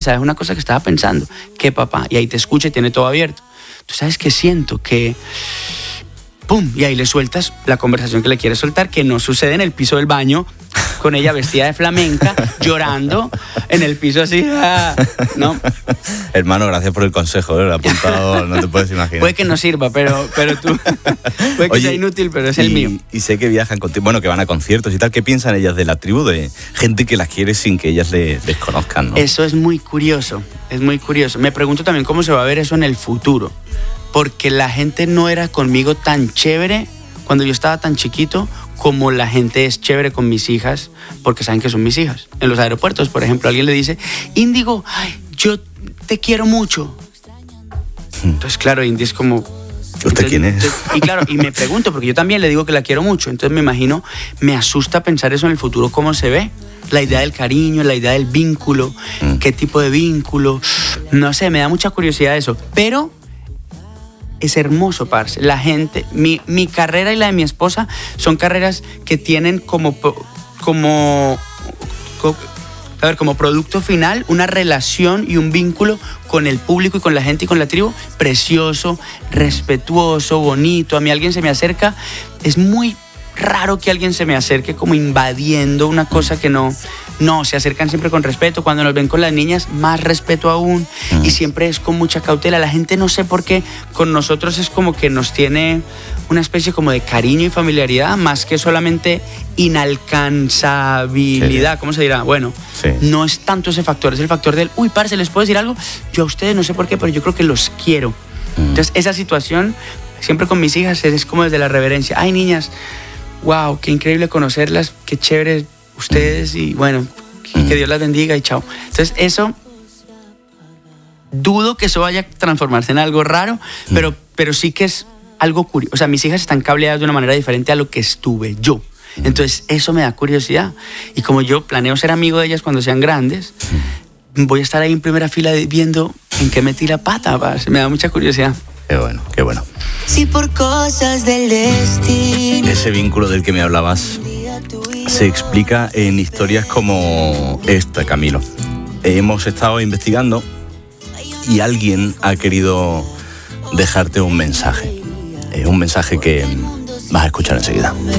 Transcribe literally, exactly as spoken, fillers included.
¿sabes una cosa que estaba pensando? ¿Qué, papá? Y ahí te escucha y tiene todo abierto. ¿Tú sabes qué siento? Que... ¡Pum! Y ahí le sueltas la conversación que le quieres soltar, que no sucede en el piso del baño, con ella vestida de flamenca, llorando en el piso así, ¿no? Hermano, gracias por el consejo, ¿eh? Lo he apuntado, no te puedes imaginar. Puede que no sirva, pero, pero tú... Puede que Oye, sea inútil, pero es y, el mío. Y sé que viajan contigo, bueno, que van a conciertos y tal. ¿Qué piensan ellas de la tribu? De gente que las quiere sin que ellas le, les conozcan, ¿no? Eso es muy curioso, es muy curioso. Me pregunto también cómo se va a ver eso en el futuro. Porque la gente no era conmigo tan chévere cuando yo estaba tan chiquito como la gente es chévere con mis hijas, porque saben que son mis hijas. En los aeropuertos, por ejemplo, alguien le dice, Índigo, ay, yo te quiero mucho. Entonces, claro, Indy es como... ¿Usted entonces, quién es? Entonces, y claro, y me pregunto, porque yo también le digo que la quiero mucho. Entonces me imagino, me asusta pensar eso en el futuro, cómo se ve. La idea del cariño, la idea del vínculo, mm. qué tipo de vínculo. No sé, me da mucha curiosidad eso. Pero... es hermoso, parce. La gente, mi, mi carrera y la de mi esposa son carreras que tienen como, como, como, a ver, como producto final una relación y un vínculo con el público y con la gente y con la tribu precioso, respetuoso, bonito. A mí alguien se me acerca, es muy raro que alguien se me acerque como invadiendo una cosa que no... No, se acercan siempre con respeto. Cuando nos ven con las niñas, más respeto aún. Uh-huh. Y siempre es con mucha cautela. La gente, no sé por qué, con nosotros es como que nos tiene una especie como de cariño y familiaridad, más que solamente inalcanzabilidad. Sí. ¿Cómo se dirá? Bueno, sí. No es tanto ese factor. Es el factor del, uy, parce, ¿les puedo decir algo? Yo a ustedes no sé por qué, pero yo creo que los quiero. Uh-huh. Entonces, esa situación, siempre con mis hijas, es como desde la reverencia. Ay, niñas, wow, qué increíble conocerlas, qué chévere ustedes y bueno, que Dios las bendiga y chao. Entonces eso, dudo que eso vaya a transformarse en algo raro, pero, pero sí que es algo curioso. O sea, mis hijas están cableadas de una manera diferente a lo que estuve yo. Entonces eso me da curiosidad. Y como yo planeo ser amigo de ellas cuando sean grandes, voy a estar ahí en primera fila viendo en qué metí la pata. ¿Vas? Me da mucha curiosidad. Qué bueno, qué bueno. Si por cosas del destino. Ese vínculo del que me hablabas se explica en historias como esta, Camilo. Hemos estado investigando y alguien ha querido dejarte un mensaje. Un mensaje que vas a escuchar enseguida.